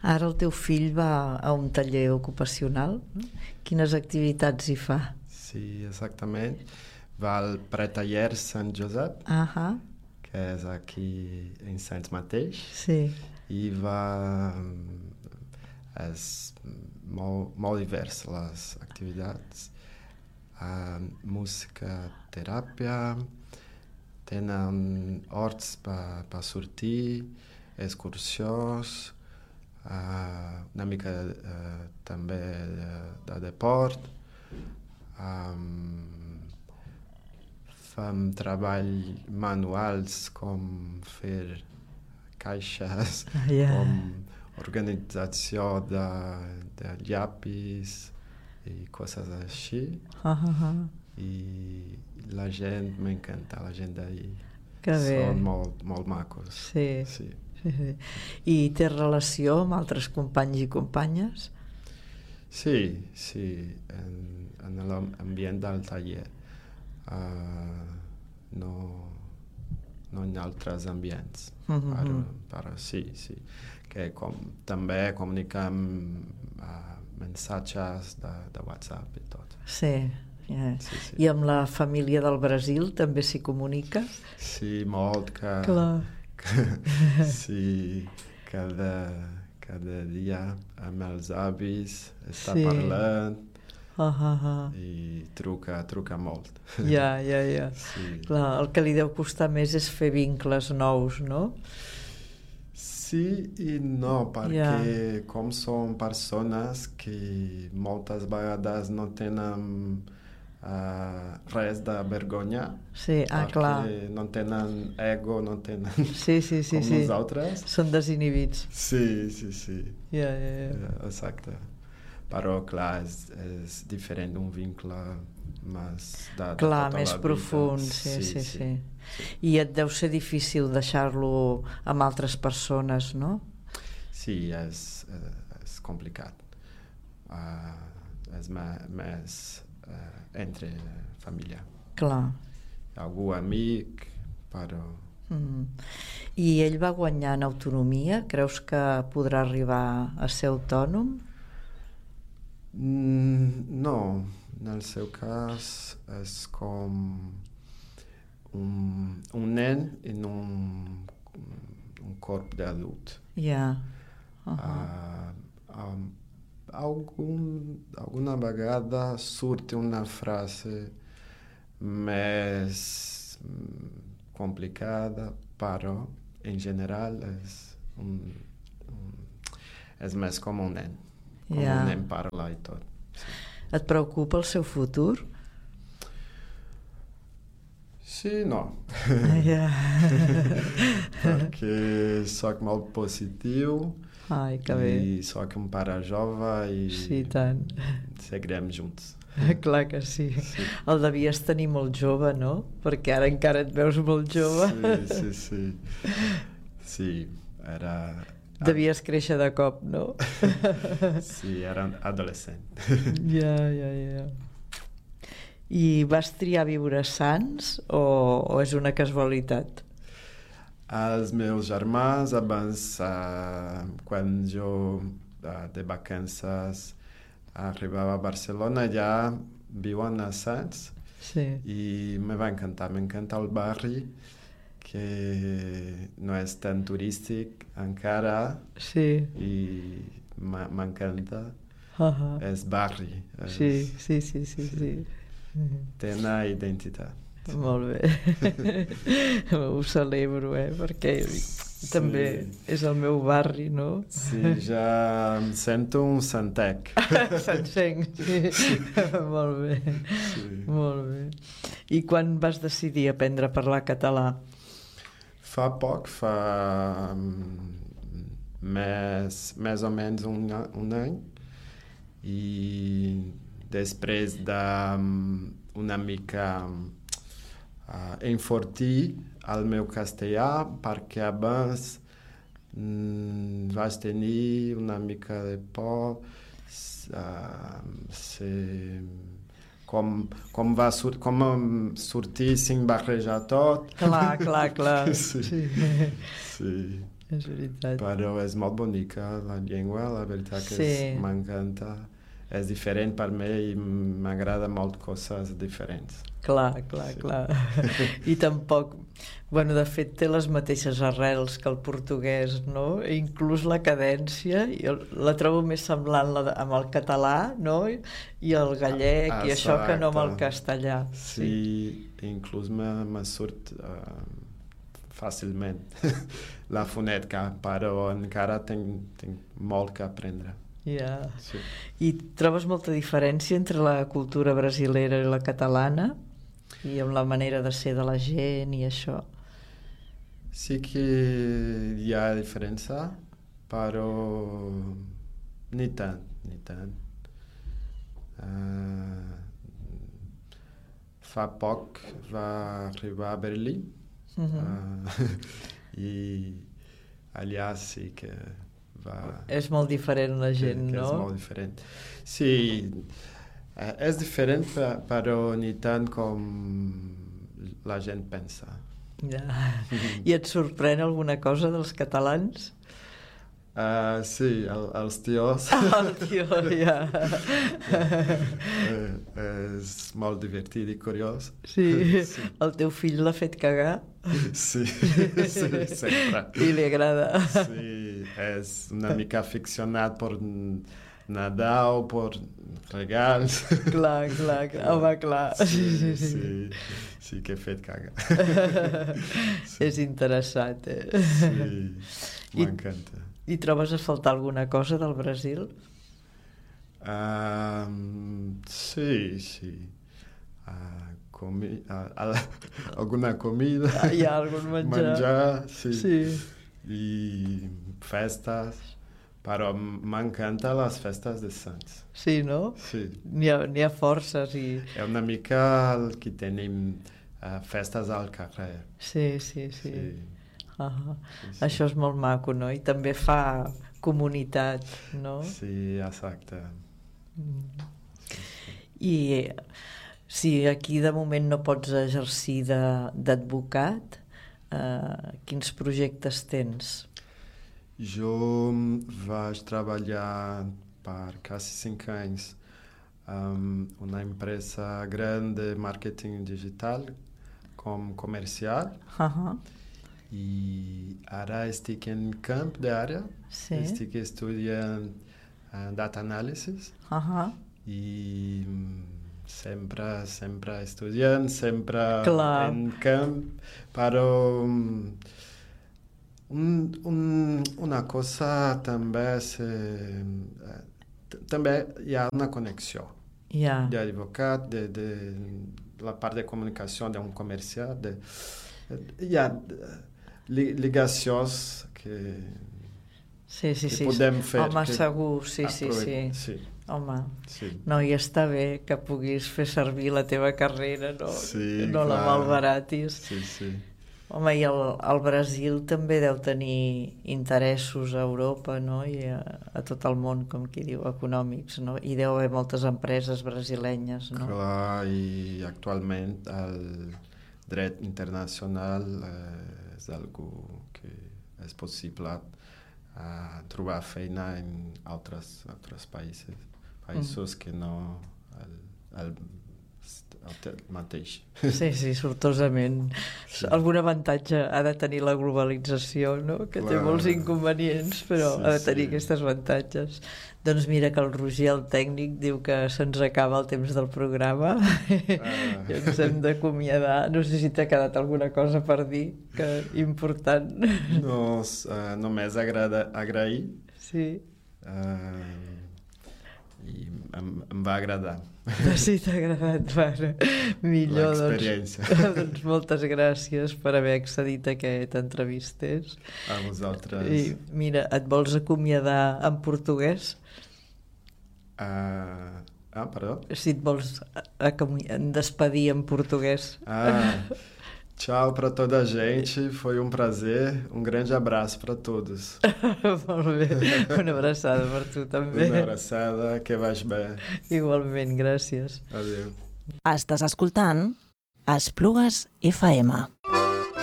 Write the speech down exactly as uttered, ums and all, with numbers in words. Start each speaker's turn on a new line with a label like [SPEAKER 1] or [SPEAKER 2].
[SPEAKER 1] Ara el teu fill va a un taller ocupacional. Quines activitats hi fa?
[SPEAKER 2] Sí, exactament. Va al pretaller Sant Josep,
[SPEAKER 1] Ahà.
[SPEAKER 2] que és aquí en Sants mateix,
[SPEAKER 1] Sí.
[SPEAKER 2] i va... és molt, molt divers les activitats. Uh, música, teràpia, tenen horts per pa sortir, excursions, uh, una mica uh, també de, de deport. Um, fem treball manuals com fer caixes,
[SPEAKER 1] Ah, yeah.
[SPEAKER 2] com organització de, de llapis i coses així.
[SPEAKER 1] Ah, ah, ah.
[SPEAKER 2] I la gent m'encanta, la gent d'ahir.
[SPEAKER 1] Que bé.
[SPEAKER 2] Són molt, molt macos.
[SPEAKER 1] Sí.
[SPEAKER 2] Sí.
[SPEAKER 1] I té relació amb altres companys i companyes?
[SPEAKER 2] Sí, sí, en, en l'ambient del taller. Uh, no, no en altres ambients.
[SPEAKER 1] Mm-hmm.
[SPEAKER 2] Però, però sí, sí. Que com, també comuniquem uh, missatges de, de WhatsApp i tot.
[SPEAKER 1] Sí, yeah.
[SPEAKER 2] Sí, sí.
[SPEAKER 1] I amb la família del Brasil també s'hi comunica?
[SPEAKER 2] Sí, molt. Que,
[SPEAKER 1] Clar.
[SPEAKER 2] que, sí, cada, cada dia amb els avis està
[SPEAKER 1] Sí.
[SPEAKER 2] parlant
[SPEAKER 1] Ah, ah, ah.
[SPEAKER 2] i truca, truca molt.
[SPEAKER 1] Ja, ja, ja.
[SPEAKER 2] Sí.
[SPEAKER 1] Clar, el que li deu costar més és fer vincles nous, no?
[SPEAKER 2] Sí i no, perquè
[SPEAKER 1] Ja.
[SPEAKER 2] com són persones que moltes vegades no tenen uh, res de vergonya,
[SPEAKER 1] Sí, ah,
[SPEAKER 2] perquè
[SPEAKER 1] clar.
[SPEAKER 2] no tenen ego, no tenen
[SPEAKER 1] Sí, sí, sí,
[SPEAKER 2] com
[SPEAKER 1] sí.
[SPEAKER 2] nosaltres.
[SPEAKER 1] Són desinhibits.
[SPEAKER 2] Sí, sí, sí.
[SPEAKER 1] Ja, ja, ja.
[SPEAKER 2] Eh, Exacte. Però, clar, és, és diferent un vincle més de, de
[SPEAKER 1] Clar,
[SPEAKER 2] tota
[SPEAKER 1] més
[SPEAKER 2] la vida.
[SPEAKER 1] profund, sí, sí, sí, sí. I et deu ser difícil deixar-lo amb altres persones, no?
[SPEAKER 2] Sí, és, eh, és complicat. Uh, és me- més uh, entre família.
[SPEAKER 1] Clar.
[SPEAKER 2] Algú amic, però...
[SPEAKER 1] Mm. I ell va guanyar en autonomia? Creus que podrà arribar a ser autònom?
[SPEAKER 2] Mm, no, en el seu cas és com un, un nen en un, un corp d'adult.
[SPEAKER 1] Ja.
[SPEAKER 2] Uh
[SPEAKER 1] Uh-huh.
[SPEAKER 2] um, algun, alguna vegada surt una frase més mm, complicada, però en general és, un, un, és més com un nen. Com
[SPEAKER 1] Ja.
[SPEAKER 2] un nen parla i tot. Sí.
[SPEAKER 1] Et preocupa el seu futur?
[SPEAKER 2] Sí, no.
[SPEAKER 1] Ja.
[SPEAKER 2] Perquè soc molt positiu
[SPEAKER 1] Ai, que bé.
[SPEAKER 2] i soc un pare jove i
[SPEAKER 1] Sí, tant.
[SPEAKER 2] seguirem junts.
[SPEAKER 1] Clar que sí.
[SPEAKER 2] Sí.
[SPEAKER 1] El devies tenir molt jove, no? Perquè ara encara et veus molt jove.
[SPEAKER 2] Sí, sí, sí. Sí, era...
[SPEAKER 1] Devies créixer de cop, no?
[SPEAKER 2] Sí, era adolescent.
[SPEAKER 1] Ja, ja, ja. I vas triar viure a Sants o, o és una casualitat?
[SPEAKER 2] Els meus germans, abans, uh, quan jo uh, de vacances arribava a Barcelona, ja viuen a Sants
[SPEAKER 1] Sí.
[SPEAKER 2] i me va encantar, m'encanta el barri, que no és tan turístic encara
[SPEAKER 1] Sí.
[SPEAKER 2] i m'a- m'encanta.
[SPEAKER 1] Uh-huh.
[SPEAKER 2] És barri, és,
[SPEAKER 1] Sí, sí, sí, sí, sí.
[SPEAKER 2] té una identitat.
[SPEAKER 1] Molt bé. Ho celebro, eh? Perquè també és el meu barri, no?
[SPEAKER 2] Sí, ja em sento un santec.
[SPEAKER 1] Sencenc, sí. Molt bé.
[SPEAKER 2] Sí.
[SPEAKER 1] Molt bé. I quan vas decidir aprendre a parlar català?
[SPEAKER 2] Fa poc, fa um, més, més o menys un, a- un any, i després d'una mica uh, enfortir el meu castellà, perquè abans mm, vaig tenir una mica de por, uh, ser, com, com va sur com em sortir sin barrejar tot.
[SPEAKER 1] Clar, clar, clar.
[SPEAKER 2] Sí.
[SPEAKER 1] Sí.
[SPEAKER 2] Sí.
[SPEAKER 1] és veritat.
[SPEAKER 2] Però és molt bonica la llengua, la veritat que
[SPEAKER 1] Sí.
[SPEAKER 2] m'encanta. És diferent per mi i m'agrada molt coses diferents.
[SPEAKER 1] Clar, clar,
[SPEAKER 2] Sí.
[SPEAKER 1] clar. I tampoc... Bueno, de fet, té les mateixes arrels que el portuguès, no? I inclús la cadència, jo la trobo més semblant la de, amb el català, no? I, i el gallec,
[SPEAKER 2] Ah,
[SPEAKER 1] i això que no amb el
[SPEAKER 2] exacte.
[SPEAKER 1] castellà.
[SPEAKER 2] Sí, inclús me, me surt uh, fàcilment la fonètica, però encara tinc, tinc molt que aprendre.
[SPEAKER 1] Ja.
[SPEAKER 2] Sí.
[SPEAKER 1] I trobes molta diferència entre la cultura brasilera i la catalana? I amb la manera de ser de la gent i això?
[SPEAKER 2] Sí que hi ha diferència, però ni tant, ni tant. Uh, fa poc va arribar a Berlín
[SPEAKER 1] Mhm.
[SPEAKER 2] uh, i allà sí que va...
[SPEAKER 1] És molt diferent la gent,
[SPEAKER 2] que, que
[SPEAKER 1] no?
[SPEAKER 2] és molt diferent. Sí, eh, és diferent, pe- però ni tant com la gent pensa.
[SPEAKER 1] Ja. I et sorprèn alguna cosa dels catalans?
[SPEAKER 2] Uh, sí, el, els tios.
[SPEAKER 1] Oh, tio, ja.
[SPEAKER 2] eh, és molt divertit i curiós.
[SPEAKER 1] Sí.
[SPEAKER 2] Sí.
[SPEAKER 1] El teu fill l'ha fet cagar
[SPEAKER 2] Sí, sí, sempre.
[SPEAKER 1] i li agrada.
[SPEAKER 2] Sí, és una mica aficionat per nadar o per regals.
[SPEAKER 1] Clar, clar, clar. Home, clar.
[SPEAKER 2] Sí, sí, sí, sí que he fet caga. Sí.
[SPEAKER 1] És interessant, eh?
[SPEAKER 2] Sí,
[SPEAKER 1] I-
[SPEAKER 2] m'encanta.
[SPEAKER 1] I trobes a faltar alguna cosa del Brasil?
[SPEAKER 2] Um, sí, sí. Uh, comi uh, al- alguna comida.
[SPEAKER 1] Ah, hi ha algun menjar?
[SPEAKER 2] Menjar, sí.
[SPEAKER 1] Sí.
[SPEAKER 2] I festes. Però m'encanta les festes de Sants.
[SPEAKER 1] Sí, no?
[SPEAKER 2] Sí.
[SPEAKER 1] N'hi ha, n'hi ha forces i...
[SPEAKER 2] És una mica el que tenim uh, festes al carrer.
[SPEAKER 1] Sí, sí, sí.
[SPEAKER 2] Sí.
[SPEAKER 1] Ah,
[SPEAKER 2] Sí, sí.
[SPEAKER 1] això és molt maco, no? I també fa comunitat, no?
[SPEAKER 2] Sí, exacte.
[SPEAKER 1] Mm. I si aquí de moment no pots exercir de- d'advocat, eh, quins projectes tens?
[SPEAKER 2] Jo vaig treballar per quasi cinc anys amb una empresa gran de màrqueting digital com comercial
[SPEAKER 1] Uh-huh.
[SPEAKER 2] i ara estic en camp d'àrea,
[SPEAKER 1] Sí.
[SPEAKER 2] estic estudiant uh, data analysis
[SPEAKER 1] Uh-huh.
[SPEAKER 2] i mm, sempre, sempre estudiant, sempre
[SPEAKER 1] Clar.
[SPEAKER 2] en camp, però mm, un, un, una cosa també és, eh, t- també hi ha una connexió
[SPEAKER 1] Ja.
[SPEAKER 2] d'advocat, de, de la part de comunicació d'un comercial, de, hi ha li, ligacions que,
[SPEAKER 1] Sí, sí,
[SPEAKER 2] que
[SPEAKER 1] sí.
[SPEAKER 2] podem fer.
[SPEAKER 1] Home,
[SPEAKER 2] que
[SPEAKER 1] segur, sí, sí, sí.
[SPEAKER 2] aprovech- sí,
[SPEAKER 1] Home,
[SPEAKER 2] sí.
[SPEAKER 1] no, i està bé que puguis fer servir la teva carrera, no?
[SPEAKER 2] Sí,
[SPEAKER 1] no la
[SPEAKER 2] clar.
[SPEAKER 1] malbaratis.
[SPEAKER 2] Sí, sí.
[SPEAKER 1] Home, i el, el Brasil també deu tenir interessos a Europa, no? I a, a tot el món, com qui diu, econòmics, no? I deu haver moltes empreses brasilenyes, no?
[SPEAKER 2] Clar, i actualment el dret internacional eh, és algo que és possible eh, trobar feina en altres, altres països, països mm. que no el, el, el te- mateix.
[SPEAKER 1] Sí, sí, sortosament.
[SPEAKER 2] Sí.
[SPEAKER 1] Algun avantatge ha de tenir la globalització, no? Que té
[SPEAKER 2] Clar.
[SPEAKER 1] molts inconvenients, però
[SPEAKER 2] Sí,
[SPEAKER 1] ha de tenir
[SPEAKER 2] sí.
[SPEAKER 1] aquests avantatges. Doncs mira que el Roger, el tècnic, diu que se'ns acaba el temps del programa
[SPEAKER 2] Ah.
[SPEAKER 1] i ens hem d'acomiadar. No sé si t'ha quedat alguna cosa per dir, que important.
[SPEAKER 2] No, s- eh, només agrada, agrair
[SPEAKER 1] Sí,
[SPEAKER 2] eh, i em, em va agradar
[SPEAKER 1] sí t'ha agradat. Bueno, millor, doncs,
[SPEAKER 2] l'experiència.
[SPEAKER 1] doncs moltes gràcies per haver accedit a aquest entrevistes.
[SPEAKER 2] A vosaltres.
[SPEAKER 1] I mira, et vols acomiadar en portuguès?
[SPEAKER 2] Uh, ah, perdó.
[SPEAKER 1] Si et vols acomi- despedir en portuguès.
[SPEAKER 2] Ah, tchau para toda a gente, foi um prazer, um grande abraço para todos.
[SPEAKER 1] Molt bé, una abraçada per tu també.
[SPEAKER 2] Uma abraçada, que vais bé.
[SPEAKER 1] Igualment, gràcies.
[SPEAKER 2] Adéu.
[SPEAKER 3] Estàs escoltant Esplugues F M.